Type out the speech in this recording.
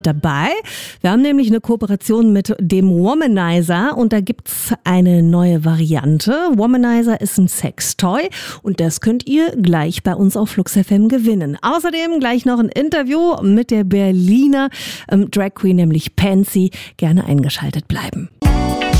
dabei. Wir haben nämlich eine Kooperation mit dem Womanizer und da gibt's eine neue Variante. Womanizer ist ein Sextoy und das könnt ihr gleich bei uns auf Flux FM gewinnen. Außerdem gleich noch ein Interview mit der Berliner Drag Queen, nämlich Pansy. Gerne eingeschaltet bleiben.